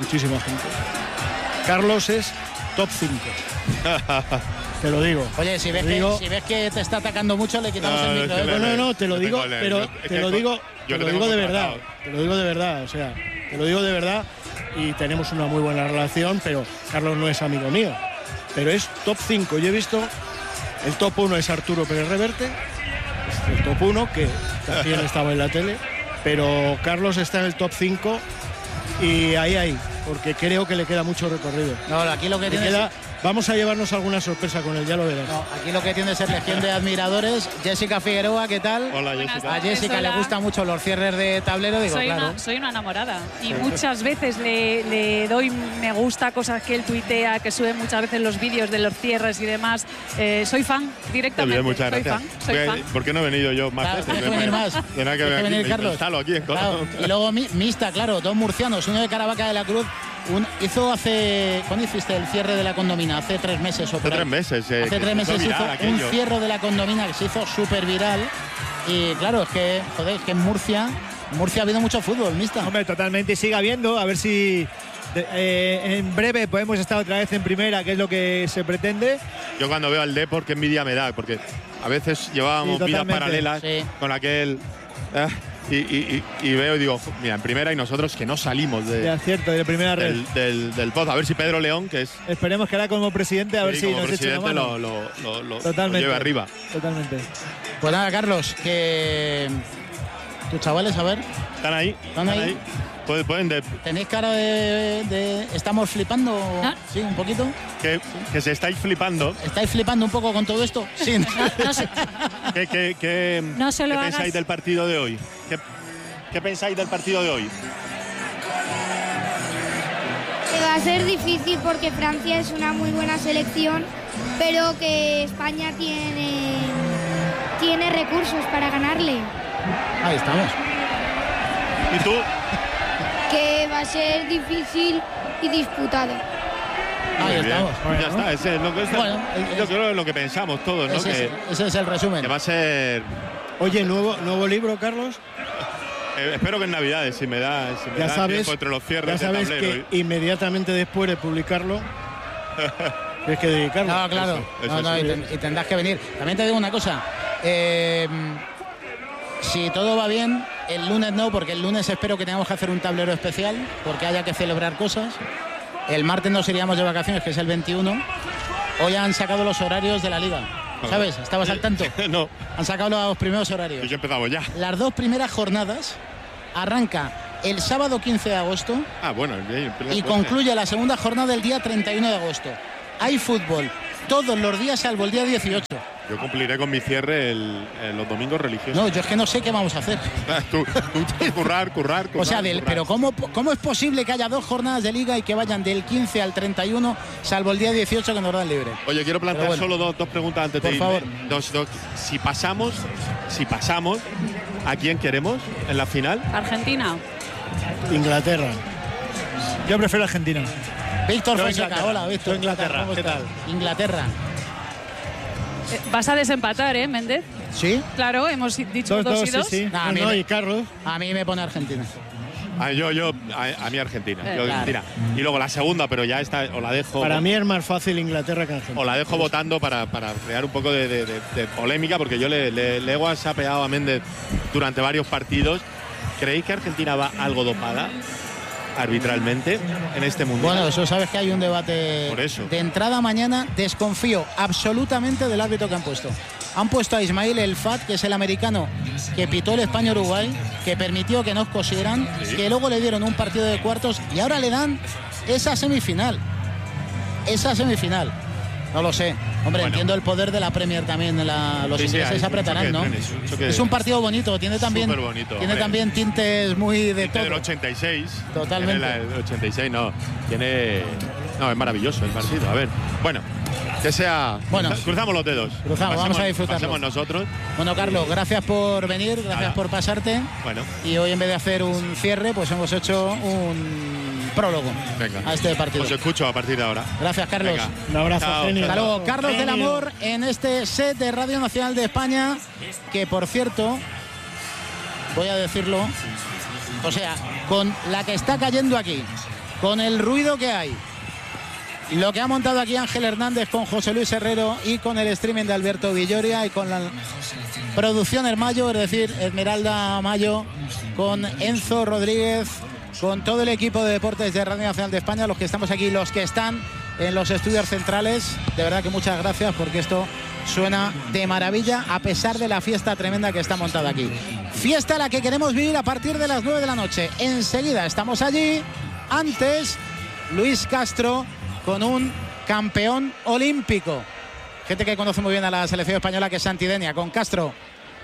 Carlos es top 5. Te lo digo. Oye, si ves que te está atacando mucho, le quitamos el micro. No, te lo digo, pero te lo digo de verdad. Te lo digo de verdad, o sea, te lo digo de verdad y tenemos una muy buena relación, pero Carlos no es amigo mío. Pero es top 5. Yo he visto, el top 1 es Arturo Pérez Reverte, el top 1, que también estaba en la tele, pero Carlos está en el top 5 y ahí, porque creo que le queda mucho recorrido. No, aquí lo que tiene vamos a llevarnos alguna sorpresa con él, ya lo verás. No, aquí lo que tiene es legión de admiradores. Jessica Figueroa, ¿qué tal? Hola, Jessica. A Jessica le gustan mucho los cierres de tablero, digo, soy una enamorada y muchas veces le doy me gusta a cosas que él tuitea, que sube muchas veces los vídeos de los cierres y demás. Soy fan directamente. Bien, muchas gracias. Soy fan. ¿Por qué no he venido yo más veces? Tienes que venir más. Tendrá que venir Carlos. Aquí en Colón. Y luego Mista, claro, dos murcianos, uno de Caravaca de la Cruz. ¿Cuándo hiciste el cierre de la Condomina? Hace 3 meses o por ahí. Hace 3 meses hizo un cierre de la Condomina que se hizo súper viral. Y claro, es que en Murcia ha habido mucho fútbol, Mista. Hombre, totalmente, sigue habiendo, a ver si en breve podemos estar otra vez en primera, que es lo que se pretende. Yo cuando veo al Depor, qué envidia me da, porque a veces llevábamos vidas paralelas con aquel... Y veo y digo, mira, en primera y nosotros que no salimos de primera red del pozo. A ver si Pedro León, que es... Esperemos que ahora como presidente, a ver si nos echa una mano. Lo lleve arriba. Totalmente. Pues nada, Carlos, que tus chavales, a ver. ¿Están ahí? ¿Están ahí? ¿Tenéis cara de ¿Estamos flipando? ¿Ah? Sí, un poquito. Que se estáis flipando. ¿Estáis flipando un poco con todo esto? Sí. ¿Qué pensáis del partido de hoy? ¿Qué pensáis del partido de hoy? Que va a ser difícil porque Francia es una muy buena selección, pero que España tiene recursos para ganarle. Ahí estamos. ¿Y tú? Que va a ser difícil y disputado. Ahí estamos. Ya está, ese es lo que yo creo que es lo que pensamos todos, ¿no? Ese es el resumen. Que va a ser... Oye, ¿nuevo libro, Carlos? Espero que en Navidades, si me da tiempo entre los cierres ya sabes de tablero. Que inmediatamente después de publicarlo tienes que dedicarlo. No, claro. Y tendrás que venir. También te digo una cosa. Si todo va bien, El lunes no, porque el lunes espero que tengamos que hacer un tablero especial, porque haya que celebrar cosas. El martes nos iríamos de vacaciones, que es el 21. Hoy han sacado los horarios de la Liga. ¿Sabes? ¿Estabas al tanto? No. Han sacado los primeros horarios. Y yo empezamos ya. Las 2 primeras jornadas arranca el sábado 15 de agosto y concluye la segunda jornada el día 31 de agosto. Hay fútbol todos los días salvo el día 18. Yo cumpliré con mi cierre los domingos religiosos. No, yo es que no sé qué vamos a hacer. tú currar. O sea, pero ¿cómo es posible que haya 2 jornadas de Liga y que vayan del 15 al 31, salvo el día 18 que nos dan libre? Oye, quiero plantear solo dos preguntas antes de irme. Por Dos. favor. Si pasamos, ¿a quién queremos en la final? Argentina. Inglaterra. Yo prefiero Argentina. Víctor Fonseca, hola, Víctor. Inglaterra, ¿qué tal? Inglaterra. Vas a desempatar, Méndez. ¿Sí? Claro, hemos dicho 2 y 2. Sí. y Carlos. A mí me pone Argentina. A mí Argentina. Argentina. Y luego la segunda, pero ya está, o la dejo. Para mí es más fácil Inglaterra que Argentina. O la dejo votando para crear un poco de polémica, porque yo le he whatsappeado a Méndez durante varios partidos. ¿Creéis que Argentina va algo dopada arbitralmente en este mundial? Bueno, eso sabes que hay un debate. Por eso. De entrada mañana desconfío absolutamente del árbitro que han puesto. Han puesto a Ismail El Fat, que es el americano que pitó el España-Uruguay, que permitió que nos cosieran, que luego le dieron un partido de cuartos y ahora le dan esa semifinal. No lo sé. Hombre, entiendo el poder de la Premier también. Los ingleses apretarán, ¿no? Es un partido bonito. Tiene también tintes muy de todo. Del 86. Totalmente. El 86, no. Es maravilloso el partido. A ver. Bueno, que sea. Bueno, cruzamos los dedos. Vamos a disfrutarlo. Pasemos nosotros. Bueno, Carlos, gracias por venir, gracias por pasarte. Bueno. Y hoy, en vez de hacer un cierre, pues hemos hecho un prólogo a este partido. Os escucho a partir de ahora. Gracias, Carlos. Venga. Un abrazo, genio. Hasta luego, Carlos del Amor, en este set de Radio Nacional de España, que por cierto, voy a decirlo, o sea, con la que está cayendo aquí, con el ruido que hay, lo que ha montado aquí Ángel Hernández con José Luis Herrero y con el streaming de Alberto Villoria y con la producción Hermayo, es decir, Esmeralda Mayo, con Enzo Rodríguez, con todo el equipo de deportes de Radio Nacional de España, los que estamos aquí, los que están en los estudios centrales. De verdad que muchas gracias, porque esto suena de maravilla a pesar de la fiesta tremenda que está montada aquí. Fiesta la que queremos vivir a partir de las 9 de la noche. Enseguida estamos allí. Antes, Luis Castro con un campeón olímpico. Gente que conoce muy bien a la selección española, que es Santi Denia. Con Castro.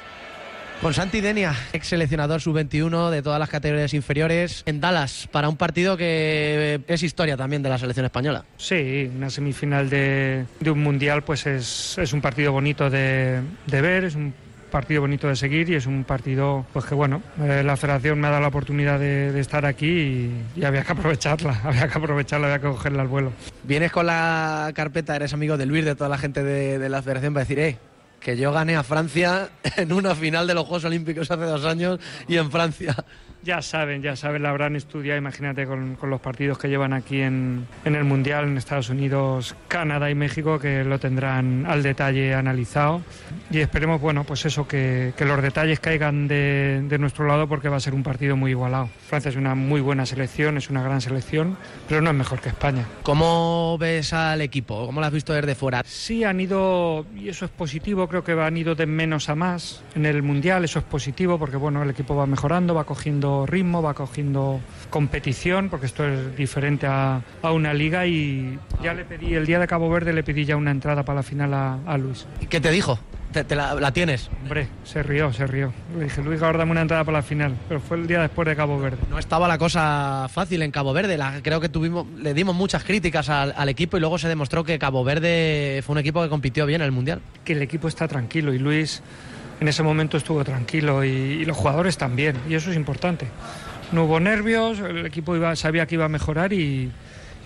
Con Santi Denia, ex seleccionador sub-21 de todas las categorías inferiores en Dallas, para un partido que es historia también de la selección española. Sí, una semifinal de un mundial pues es un partido bonito de ver, es un partido bonito de seguir y es un partido pues que bueno, la federación me ha dado la oportunidad de estar aquí y había que aprovecharla, había que cogerla al vuelo. Vienes con la carpeta, eres amigo de Luis, de toda la gente de la federación, para decir, que yo gané a Francia en una final de los Juegos Olímpicos hace 2 años y en Francia. Ya saben, la habrán estudiado, imagínate con los partidos que llevan aquí en el Mundial, en Estados Unidos, Canadá y México, que lo tendrán al detalle analizado. Y esperemos, bueno, pues eso, que los detalles caigan de nuestro lado, porque va a ser un partido muy igualado. Francia es una muy buena selección, es una gran selección, pero no es mejor que España. ¿Cómo ves al equipo? ¿Cómo lo has visto desde fuera? Sí, han ido, y eso es positivo, creo que han ido de menos a más en el Mundial, eso es positivo, porque bueno, el equipo va mejorando, va cogiendo ritmo, va cogiendo competición, porque esto es diferente a una liga, y ya le pedí, el día de Cabo Verde le pedí ya una entrada para la final a Luis. ¿Y qué te dijo? ¿La tienes? Hombre, se rió. Le dije, Luis, ahora dame una entrada para la final, pero fue el día después de Cabo Verde. No estaba la cosa fácil en Cabo Verde, creo que le dimos muchas críticas al equipo y luego se demostró que Cabo Verde fue un equipo que compitió bien en el Mundial. Que el equipo está tranquilo y Luis en ese momento estuvo tranquilo y los jugadores también, y eso es importante. No hubo nervios, el equipo sabía que iba a mejorar y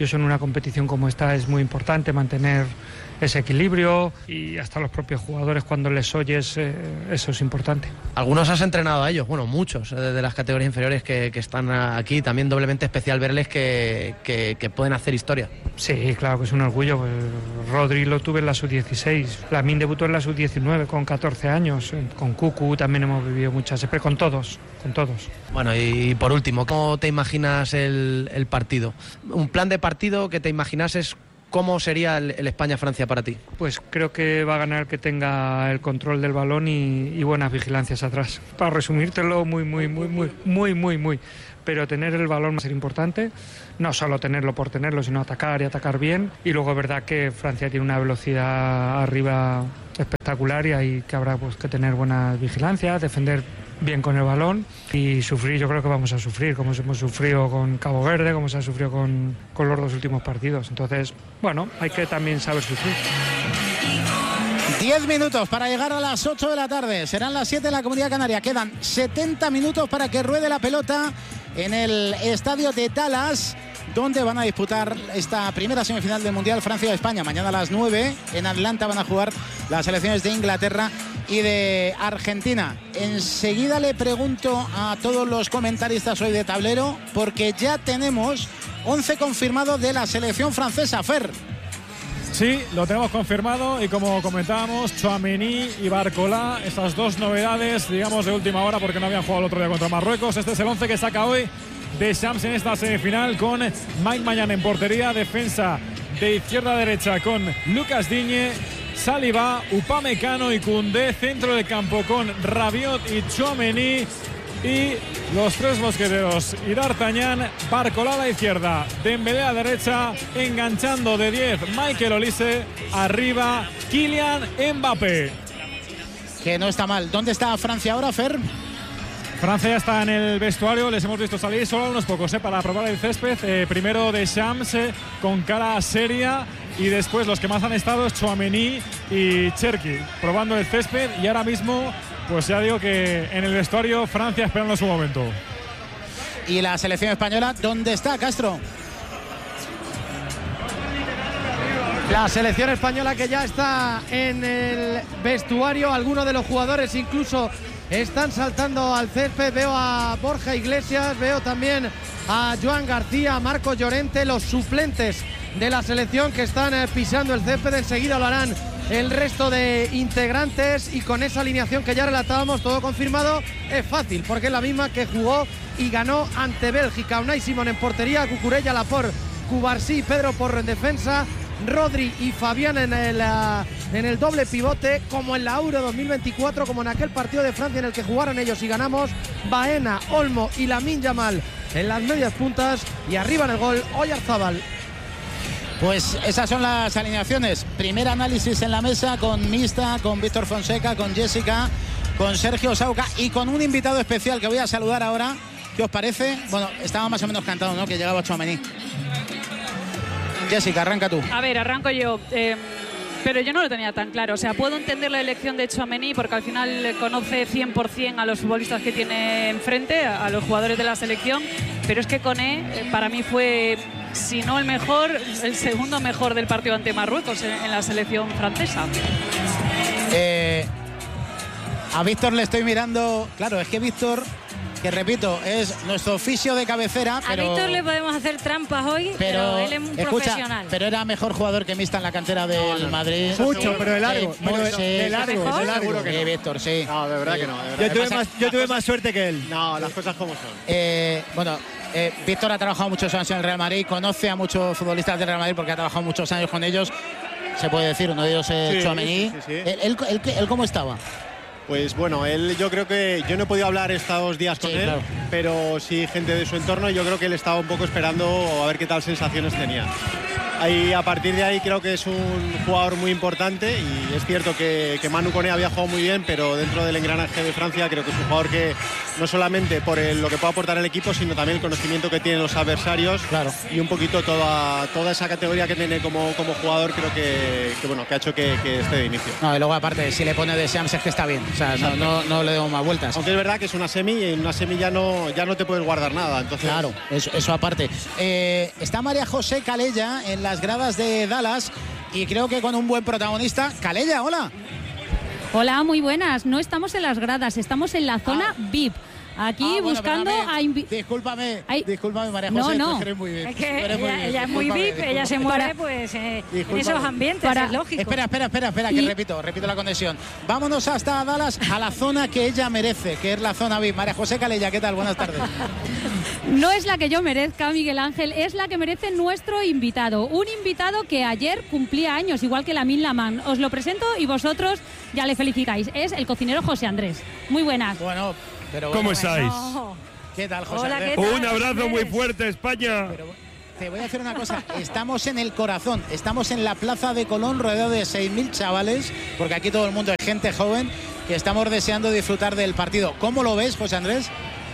Y eso en una competición como esta es muy importante, mantener ese equilibrio, y hasta los propios jugadores cuando les oyes, eso es importante. Algunos has entrenado a ellos, bueno, muchos de las categorías inferiores que están aquí, también doblemente especial verles que pueden hacer historia. Sí, claro que es un orgullo. Pues Rodri lo tuve en la sub-16, Lamine debutó en la sub-19 con 14 años, con Cucu también hemos vivido muchas, pero con todos. Bueno, y por último, ¿cómo te imaginas el partido? Un plan de partido que te imaginases. ¿Cómo sería el España-Francia para ti? Pues creo que va a ganar el que tenga el control del balón y buenas vigilancias atrás. Para resumírtelo muy. Pero tener el balón va a ser importante, no solo tenerlo por tenerlo, sino atacar y atacar bien. Y luego es verdad que Francia tiene una velocidad arriba espectacular y hay que habrá pues que tener buenas vigilancias, defender bien con el balón y sufrir. Yo creo que vamos a sufrir, como hemos sufrido con Cabo Verde, como se ha sufrido con los 2 últimos partidos. Entonces, bueno, hay que también saber sufrir. 10 minutos para llegar a las 8 de la tarde. Serán las 7 en la Comunidad Canaria. Quedan 70 minutos para que ruede la pelota en el estadio de Dallas, donde van a disputar esta primera semifinal del Mundial Francia-España. Mañana a las 9 en Atlanta van a jugar las selecciones de Inglaterra y de Argentina. Enseguida le pregunto a todos los comentaristas hoy de tablero, porque ya tenemos 11 confirmados de la selección francesa. Fer. Sí, lo tenemos confirmado y como comentábamos, Tchouaméni y Barcola, estas 2 novedades, digamos, de última hora porque no habían jugado el otro día contra Marruecos. Este es el 11 que saca hoy Deschamps en esta semifinal, con Mike Maignan en portería, defensa de izquierda a derecha con Lucas Digne, Saliba, Upamecano y Koundé, centro del campo con Rabiot y Tchouaméni, y los 3 mosqueteros y D'Artagnan, Barcola a la izquierda, Dembélé a la derecha, enganchando de 10 Michael Olise, arriba Kylian Mbappé. Que no está mal. ¿Dónde está Francia ahora, Fer? Francia ya está en el vestuario, les hemos visto salir solo unos pocos para probar el césped. Primero Deschamps con cara seria, y después los que más han estado es Tchouaméni y Cherki probando el césped, y ahora mismo pues ya digo que en el vestuario Francia esperando su momento. ¿Y la selección española dónde está, Castro? La selección española que ya está en el vestuario, algunos de los jugadores incluso están saltando al césped. Veo a Borja Iglesias, veo también a Joan García, a Marco Llorente, los suplentes de la selección que están pisando el césped. Enseguida lo harán el resto de integrantes, y con esa alineación que ya relatábamos, todo confirmado, es fácil porque es la misma que jugó y ganó ante Bélgica. Unai Simón en portería, Cucurella, Laporte, Cubarsí, Pedro Porro en defensa, Rodri y Fabián en el doble pivote, como en la Euro 2024, como en aquel partido de Francia en el que jugaron ellos y ganamos. Baena, Olmo y Lamine Yamal en las medias puntas, y arriba en el gol Oyarzabal. Pues esas son las alineaciones. Primer análisis en la mesa con Mista, con Víctor Fonseca, con Jessica, con Sergio Sauca y con un invitado especial que voy a saludar ahora. ¿Qué os parece? Bueno, estaba más o menos cantado, ¿no?, que llegaba Tchouaméni. Jessica, arranca tú. A ver, arranco yo. Pero yo no lo tenía tan claro. O sea, puedo entender la elección de Tchouaméni porque al final conoce 100% a los futbolistas que tiene enfrente, a los jugadores de la selección. Pero es que Koné, para mí fue, si no el mejor, el segundo mejor del partido ante Marruecos en la selección francesa. A Víctor le estoy mirando. Claro, es que Víctor, que repito, es nuestro oficio de cabecera. Pero, a Víctor le podemos hacer trampas hoy, pero él es un profesional. Pero era mejor jugador que Mista en la cantera del Madrid. Mucho, pero de largo. De largo. Seguro que no. Víctor, sí. No, de verdad que no. De verdad. Yo tuve más suerte que él. No, las cosas como son. Víctor ha trabajado muchos años en el Real Madrid, conoce a muchos futbolistas del Real Madrid porque ha trabajado muchos años con ellos. Se puede decir, uno de ellos es Tchouaméni. Sí. ¿Él cómo estaba? Pues bueno, yo creo que yo no he podido hablar estos días con él, claro, pero sí gente de su entorno. Yo creo que él estaba un poco esperando a ver qué tal sensaciones tenía. Ahí, a partir de ahí creo que es un jugador muy importante, y es cierto que Manu Koné había jugado muy bien, pero dentro del engranaje de Francia creo que es un jugador que no solamente por lo que puede aportar el equipo, sino también el conocimiento que tienen los adversarios. Claro. Y un poquito toda esa categoría que tiene como jugador, creo que ha hecho que esté de inicio. No, y luego aparte, si le pone de Shams es que está bien. O sea, no le demos más vueltas. Aunque es verdad que es una semi, y en una semi ya no te puedes guardar nada. Entonces... Claro, eso aparte. Está María José Calella en las gradas de Dallas y creo que con un buen protagonista. Calella, hola. Hola, muy buenas. No estamos en las gradas, estamos en la zona VIP. Aquí buscando a... Discúlpame, María José. No. Eres muy bien. Es que ella es muy VIP, ella se mueve pues en esos ambientes, es lógico. Espera, que repito la conexión. Vámonos hasta Dallas, a la zona que ella merece, que es la zona VIP. María José Calella, ¿qué tal? Buenas tardes. No es la que yo merezca, Miguel Ángel, es la que merece nuestro invitado. Un invitado que ayer cumplía años, igual que Lamine Yamal. Os lo presento y vosotros ya le felicitáis. Es el cocinero José Andrés. Muy buenas. Bueno, ¿cómo estáis? No. ¿Qué tal, José? Hola, Andrés? ¿qué tal? Un abrazo muy fuerte, España. Te voy a decir una cosa, estamos en el corazón, estamos en la Plaza de Colón rodeado de 6.000 chavales, porque aquí todo el mundo es gente joven que estamos deseando disfrutar del partido. ¿Cómo lo ves, José Andrés?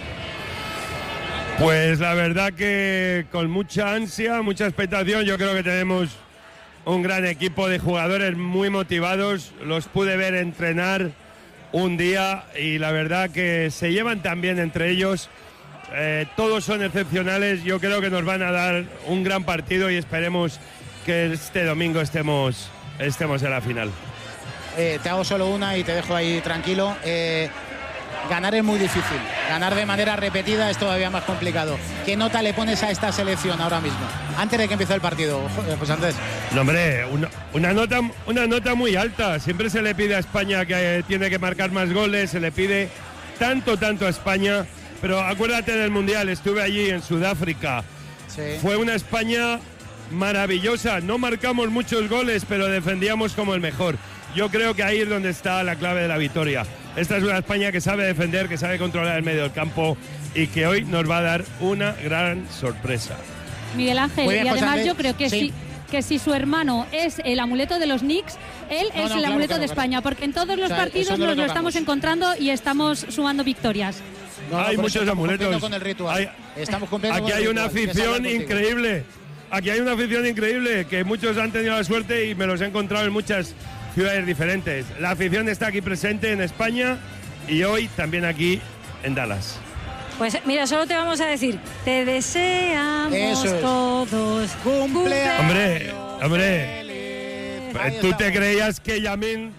Pues la verdad que con mucha ansia, mucha expectación. Yo creo que tenemos un gran equipo de jugadores muy motivados. Los pude ver entrenar un día y la verdad que se llevan tan bien entre ellos. Todos son excepcionales. Yo creo que nos van a dar un gran partido y esperemos que este domingo estemos en la final. Te hago solo una y te dejo ahí tranquilo. Ganar es muy difícil. Ganar de manera repetida es todavía más complicado. ¿Qué nota le pones a esta selección ahora mismo? Antes de que empiece el partido, pues antes. No, hombre, una nota muy alta. Siempre se le pide a España que tiene que marcar más goles, se le pide tanto a España. Pero acuérdate del Mundial, estuve allí en Sudáfrica. Sí. Fue una España maravillosa. No marcamos muchos goles, pero defendíamos como el mejor. Yo creo que ahí es donde está la clave de la victoria. Esta es una España que sabe defender, que sabe controlar el medio del campo y que hoy nos va a dar una gran sorpresa. Miguel Ángel, bien, y además José, yo creo que sí. que si su hermano es el amuleto de los Knicks, él es el amuleto de España, porque en todos los partidos nos lo estamos encontrando y estamos sumando victorias. Hay muchos amuletos. Con el ritual. Estamos cumpliendo aquí con el hay una ritual. afición increíble. Aquí hay una afición increíble que muchos han tenido la suerte y me los he encontrado en muchas ciudades diferentes. La afición está aquí presente en España y hoy también aquí en Dallas. Pues mira, solo te vamos a decir, te deseamos todos cumpleaños. Hombre, ¿tú te creías que Yamin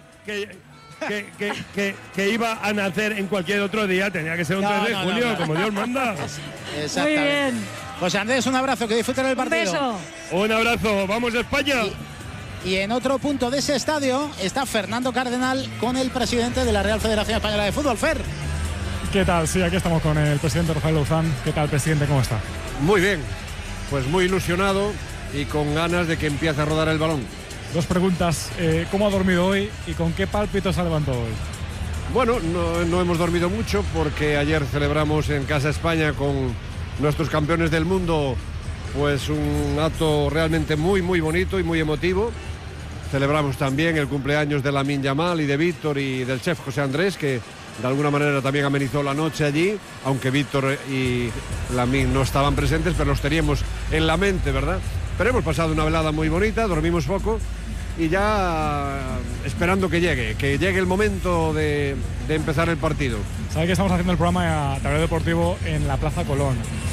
que iba a nacer en cualquier otro día? Tenía que ser un 3 de julio, como Dios manda. Exactamente. Muy bien. José Andrés, un abrazo, que disfruten el partido. Un beso. Un abrazo, vamos España. Y en otro punto de ese estadio está Fernando Cardenal con el presidente de la Real Federación Española de Fútbol, Fer. ¿Qué tal? Sí, aquí estamos con el presidente Rafael Luzán. ¿Qué tal, presidente? ¿Cómo está? Muy bien, pues muy ilusionado y con ganas de que empiece a rodar el balón. Dos preguntas. ¿Cómo ha dormido hoy y con qué pálpito se ha levantado hoy? Bueno, no hemos dormido mucho porque ayer celebramos en Casa España con nuestros campeones del mundo pues un acto realmente muy bonito y muy emotivo. Celebramos también el cumpleaños de Lamine Yamal y de Víctor y del chef José Andrés, que de alguna manera también amenizó la noche allí, aunque Víctor y Lamine no estaban presentes, pero los teníamos en la mente, ¿verdad? Pero hemos pasado una velada muy bonita, dormimos poco y ya esperando que llegue el momento de empezar el partido. Sabe que estamos haciendo el programa a Tablero Deportivo en la Plaza Colón.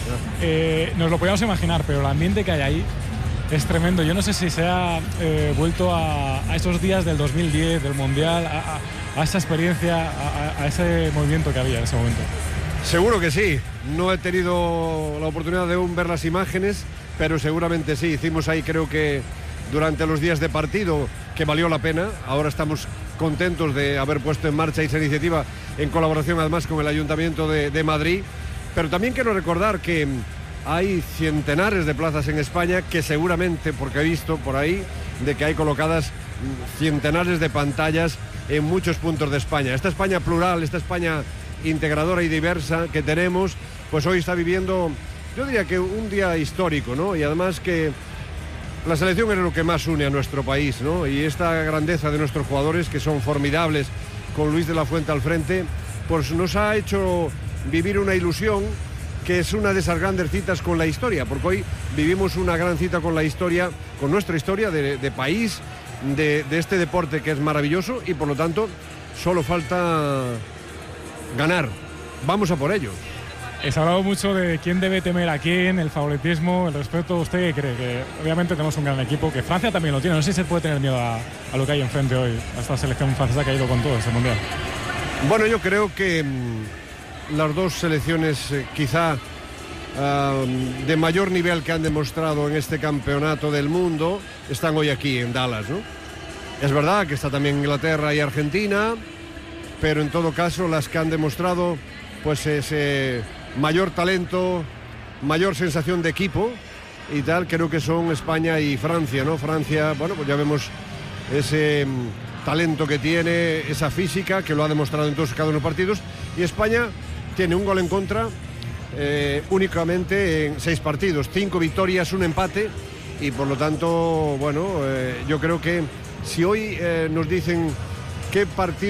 Nos lo podíamos imaginar, pero el ambiente que hay ahí es tremendo. Yo no sé si se ha vuelto a esos días del 2010, del Mundial, a esa experiencia, a ese movimiento que había en ese momento. Seguro que sí. No he tenido la oportunidad de aún ver las imágenes, pero seguramente sí. Hicimos ahí, creo que durante los días de partido, que valió la pena. Ahora estamos contentos de haber puesto en marcha esa iniciativa en colaboración además con el Ayuntamiento de Madrid. Pero también quiero recordar que hay centenares de plazas en España que seguramente, porque he visto por ahí, de que hay colocadas centenares de pantallas en muchos puntos de España. Esta España plural, esta España integradora y diversa que tenemos, pues hoy está viviendo, yo diría que un día histórico, ¿no? Y además que la selección es lo que más une a nuestro país, ¿no? Y esta grandeza de nuestros jugadores, que son formidables, con Luis de la Fuente al frente, pues nos ha hecho vivir una ilusión que es una de esas grandes citas con la historia, porque hoy vivimos una gran cita con la historia, con nuestra historia de país, de este deporte que es maravilloso, y por lo tanto solo falta ganar. Vamos a por ello. Se ha hablado mucho de quién debe temer a quién, el favoritismo, el respeto. ¿Usted qué cree? Que obviamente tenemos un gran equipo, que Francia también lo tiene. No sé si se puede tener miedo a lo que hay enfrente hoy, a esta selección francesa que ha ido con todo este mundial. Bueno, yo creo que las dos selecciones quizá de mayor nivel que han demostrado en este campeonato del mundo están hoy aquí en Dallas, ¿no? Es verdad que está también Inglaterra y Argentina, pero en todo caso las que han demostrado pues ese mayor talento, mayor sensación de equipo y tal, creo que son España y Francia, ¿no? Francia, bueno, pues ya vemos ese talento que tiene, esa física que lo ha demostrado en todos cada uno de los partidos, y España tiene un gol en contra únicamente en 6 partidos, 5 victorias, 1 empate, y por lo tanto, bueno, yo creo que si hoy nos dicen qué partido